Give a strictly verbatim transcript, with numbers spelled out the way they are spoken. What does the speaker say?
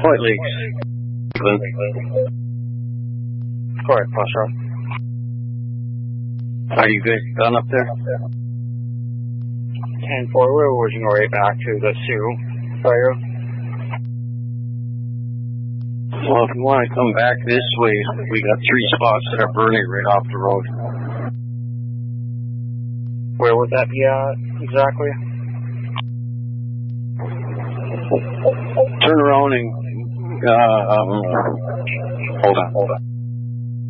White Lakes. Go ahead, Foster. Are you guys done up there? ten four, we're working our way back to the Sioux fire. Well, if you want to come back this way, we got three spots that are burning right off the road. Where would that be at, exactly? Turn around and, uh, um, hold on, hold on.